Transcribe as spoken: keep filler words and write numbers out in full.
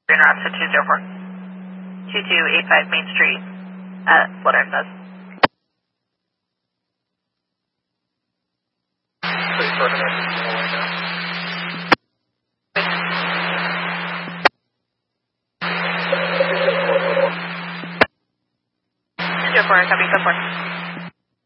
Green Route to two zero four. two two eight five Main Street at Flatiron Bus. Please for a minute. Right now. two zero four, copy, go for it.